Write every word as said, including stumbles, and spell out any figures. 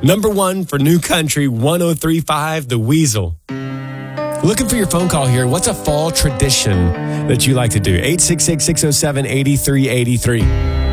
Number one for New Country one oh three point five, The Weasel. Looking for your phone call here. What's a fall tradition that you like to do? eight six six, six oh seven, eight three eight three.